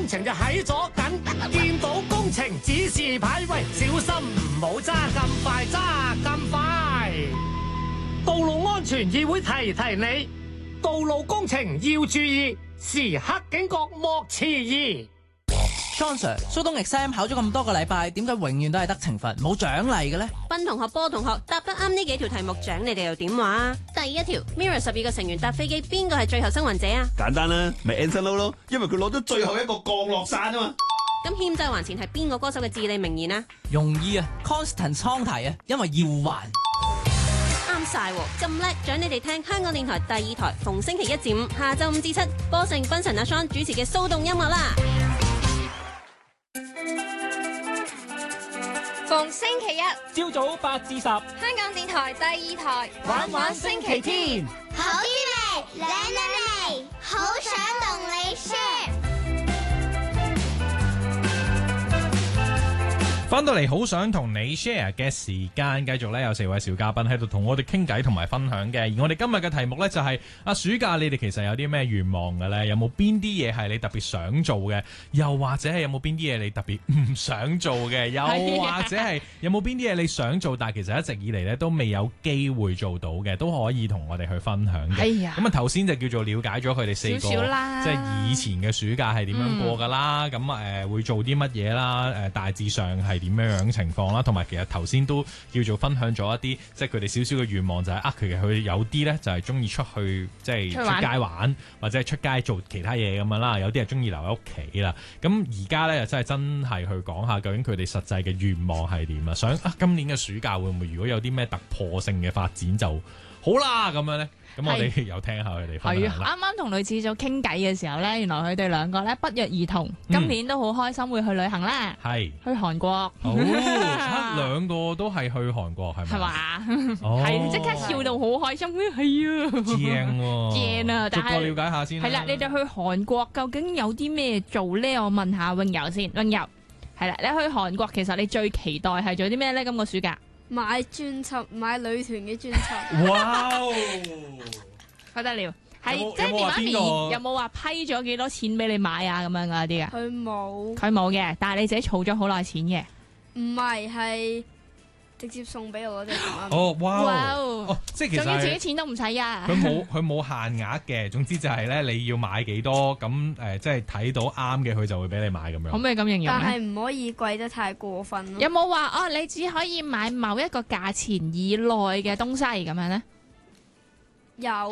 程就喺左近，見到工程指示牌，喂，小心唔好揸咁快，揸咁快。道路安全議會提你，道路工程要注意，時刻警覺莫遲疑。 John Sir， 蘇東 exam 考咗咁多個禮拜，點解永遠都係得懲罰冇獎勵嘅咧？ 斌同學、波同學答得啱呢幾條題目，獎你哋又點話？第一條 Mirror 12個成員搭飛機，邊個係最後生還者啊？ 簡單啦，咪 Anson Lo 咯，因為佢攞咗最後一個降落傘啊嘛。 咁欠債還錢係邊個歌手嘅至理名言啊？ 容易啊 ，Constant 倉提啊，因為要還。 啱晒喎，咁叻，獎你哋聽香港電台第2台，逢星期1至5下晝5至7，播成斌神阿 Sean 主持嘅騷動音樂啦。 逢星期一朝早8至10， 香港電台第2台玩玩星期天。 好啲味，靚靚味，好想同你 share。 翻到嚟好想同你 share 嘅時間，繼續咧有4位小嘉賓喺度同我哋傾偈同埋分享嘅。而我哋今日嘅題目呢，就係暑假你哋其實有啲咩願望嘅呢？有冇邊啲嘢係你特別想做嘅？又或者係有冇邊啲嘢你特別唔想做嘅？又或者係有冇邊啲嘢你想做，但係其實一直以嚟呢都未有機會做到嘅，都可以同我哋去分享嘅。咁啊頭先就叫做了解咗佢哋4個少少即係以前嘅暑假係點樣過㗎啦。咁會做啲乜嘢啦？大致上係點樣情況啦，同埋其實頭先都叫做分享咗一啲，即係佢哋少少嘅願望就係佢有啲咧就係中意出去即係出街玩，或者係出街做其他嘢咁樣啦。有啲係中意留喺屋企啦。咁而家咧就真係去講下究竟佢哋實際嘅願望係點啊？想今年嘅暑假會唔會如果有啲咩突破性嘅發展就好啦咁樣咧？咁我哋又聽下佢哋分享啦。 啱啱同女子組傾偈嘅時候咧，原來佢哋兩個咧不約而同，今年都好開心會去旅行啦。 係去韓國。 兩個都係去韓國係咪？ 係嘛？係即刻笑到好開心。係啊， 正喎， 正啊！ 逐個了解下先。 係啦，你哋去韓國究竟有啲咩做咧？我問下詠柔先。詠柔係啦，你去韓國其實你最期待係做啲咩咧？今個暑假？ 買專輯，買女團嘅專輯。 哇！ 不得了，係即係你媽咪有冇話批咗幾多錢俾你買啊？咁樣嗰啲啊？佢冇嘅，但係你自己儲咗好耐錢嘅。 唔係直接送俾我嗰隻電話。 哦，哇！即係其實仲要自己錢都唔使啊！ 佢冇限額嘅，總之就係咧你要買幾多咁即係睇到啱嘅，佢就會俾你買咁樣。 可唔可以咁形容？ 但係唔可以貴得太過分咯。 有冇話你只可以買某一個價錢以內嘅東西咁樣咧？ 有。